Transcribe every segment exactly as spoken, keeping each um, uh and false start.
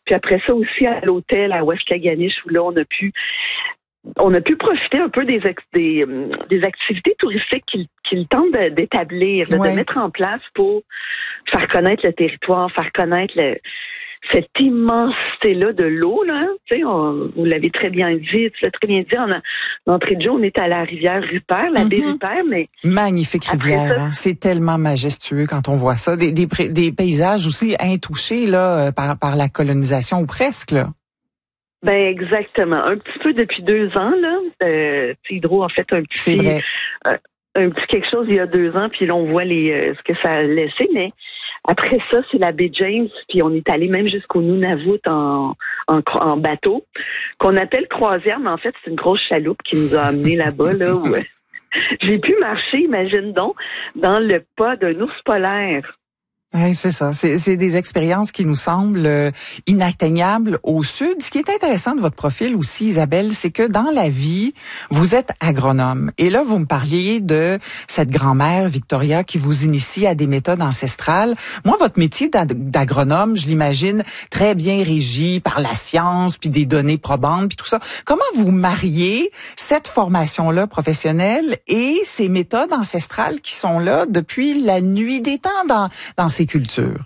Puis après ça aussi à l'hôtel à Waskaganish, où là, on a pu on a pu profiter un peu des des, des activités touristiques qu'ils qu'ils tentent de, d'établir, là, ouais. de mettre en place pour faire connaître le territoire, faire connaître le cette immensité-là de l'eau, là, tu sais, on, vous l'avez très bien dit, tu l'as très bien dit, en, en entrée de jeu, on est à la rivière Rupert, la mm-hmm. baie Rupert, mais... Magnifique rivière, ça, hein? C'est tellement majestueux quand on voit ça. Des, des, des paysages aussi intouchés, là, par, par la colonisation, ou presque, là. Ben, exactement. Un petit peu depuis deux ans, là, euh, Hydro a fait un petit... C'est vrai. Euh, un petit quelque chose il y a deux ans, puis là, on voit les euh, ce que ça a laissé, mais après ça, c'est la baie James, puis on est allé même jusqu'au Nunavut en, en, en bateau, qu'on appelle croisière, mais en fait, c'est une grosse chaloupe qui nous a amenés là-bas, là, où euh, j'ai pu marcher, imagine donc, dans le pas d'un ours polaire. Oui, c'est ça. C'est, c'est des expériences qui nous semblent euh, inatteignables au sud. Ce qui est intéressant de votre profil aussi, Isabelle, c'est que dans la vie, vous êtes agronome. Et là, vous me parliez de cette grand-mère, Victoria, qui vous initie à des méthodes ancestrales. Moi, votre métier d'agronome, je l'imagine très bien régi par la science, puis des données probantes, puis tout ça. Comment vous mariez cette formation-là professionnelle et ces méthodes ancestrales qui sont là depuis la nuit des temps dans, dans ces cultures?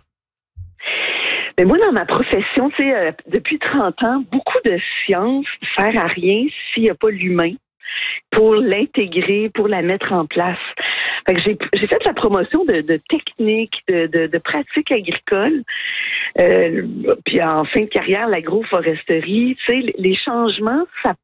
Mais moi, dans ma profession, tu sais, euh, depuis trente ans, beaucoup de science ne sert à rien s'il n'y a pas l'humain pour l'intégrer, pour la mettre en place. Fait que j'ai, j'ai fait la promotion de, de techniques, de, de, de pratiques agricoles. Euh, puis en fin de carrière, l'agroforesterie, tu sais, les changements, ça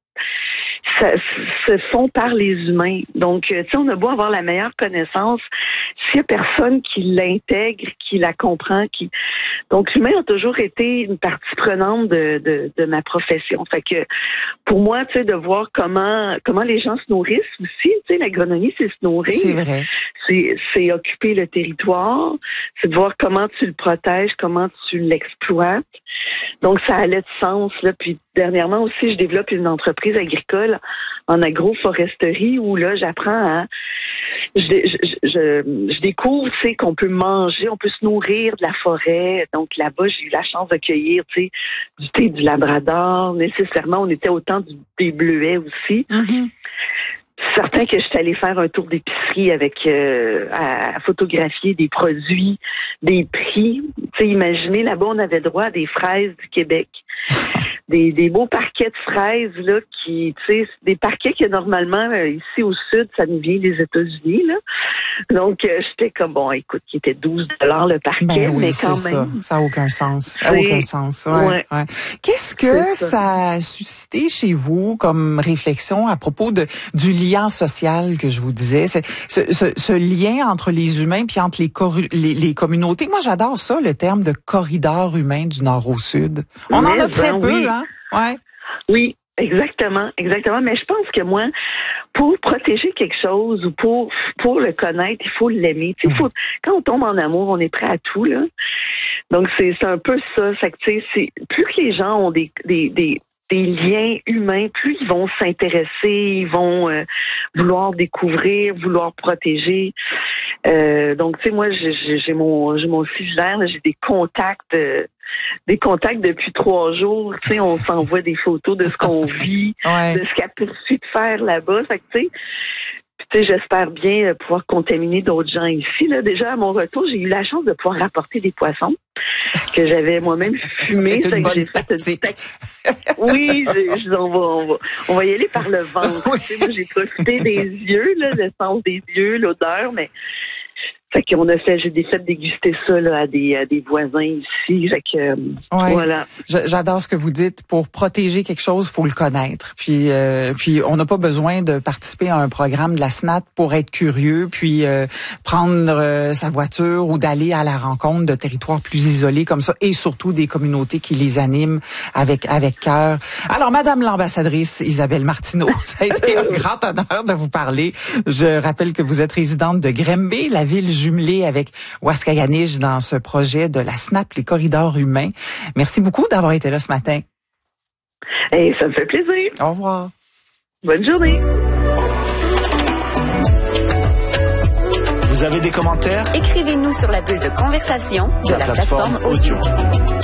Ça, se font par les humains. Donc, tu sais, on a beau avoir la meilleure connaissance, s'il y a personne qui l'intègre, qui la comprend, qui... Donc, l'humain a toujours été une partie prenante de, de, de ma profession. Fait que, pour moi, tu sais, de voir comment comment les gens se nourrissent aussi, tu sais, l'agronomie, c'est se nourrir. C'est vrai. C'est, c'est occuper le territoire, c'est de voir comment tu le protèges, comment tu l'exploites. Donc, ça allait de sens, là. Puis, dernièrement aussi, je développe une entreprise agricole en agroforesterie où, là, j'apprends à... Je, je, je, je découvre, tu sais, qu'on peut manger, on peut se nourrir de la forêt. Donc, là-bas, j'ai eu la chance de cueillir, tu sais, du thé du Labrador. Nécessairement, on était au temps du, des bleuets aussi. Mm-hmm. Certain que je suis allée faire un tour d'épicerie avec euh, à, à photographier des produits, des prix. Tu sais, imaginez, là-bas, on avait droit à des fraises du Québec. Des, des beaux parquets de fraises, là, qui, tu sais, des parquets que normalement, euh, ici au sud, ça nous vient des États-Unis, là. Donc, euh, j'étais comme, bon, écoute, qui était douze dollars le parquet, ben oui, mais quand c'est même. Ça. ça a aucun sens. Ça a aucun sens. Ouais, ouais. ouais. Qu'est-ce que ça. ça a suscité chez vous comme réflexion à propos de, du lien social que je vous disais? C'est, ce, ce, ce lien entre les humains puis entre les, cor- les, les communautés. Moi, j'adore ça, le terme de corridor humain du nord au sud. On mais en a très ben, peu, oui. hein? Ouais. Oui, exactement, exactement. Mais je pense que moi, pour protéger quelque chose ou pour pour le connaître, il faut l'aimer. Tu sais, faut, quand on tombe en amour, on est prêt à tout, là. Donc c'est c'est un peu ça. Fait que tu sais, c'est plus que les gens ont des des des des liens humains, plus ils vont s'intéresser, ils vont euh, vouloir découvrir, vouloir protéger. Euh, donc, tu sais, moi, j'ai, j'ai mon j'ai mon cellulaire, là, j'ai des contacts, euh, des contacts depuis trois jours. Tu sais, on s'envoie des photos de ce qu'on vit, ouais. de ce qu'elle poursuit de faire là-bas. Fait que, tu sais, tu sais, j'espère bien pouvoir contaminer d'autres gens ici. Là, déjà, à mon retour, j'ai eu la chance de pouvoir rapporter des poissons que j'avais moi-même fumés. C'est une bonne j'ai fait une... Oui, j'ai, je, on, va, on, va, on va y aller par le ventre. Oui. Tu sais, moi, j'ai profité des yeux, là, le sens des yeux, l'odeur, mais... Fait qu'on a fait, j'ai fait déguster ça là, à des à des voisins ici. Fait que ouais. voilà. J'adore ce que vous dites. Pour protéger quelque chose, faut le connaître. Puis euh, puis on n'a pas besoin de participer à un programme de la S N A T pour être curieux, puis euh, prendre euh, sa voiture ou d'aller à la rencontre de territoires plus isolés comme ça, et surtout des communautés qui les animent avec avec cœur. Alors, Madame l'ambassadrice Isabelle Martineau, ça a été un grand honneur de vous parler. Je rappelle que vous êtes résidente de Granby, la ville jumelé avec Waskaganish dans ce projet de la S N A P, les corridors humains. Merci beaucoup d'avoir été là ce matin. Hey, ça me fait plaisir. Au revoir. Bonne journée. Vous avez des commentaires? Écrivez-nous sur la bulle de conversation de la, la plateforme, plateforme audio. audio.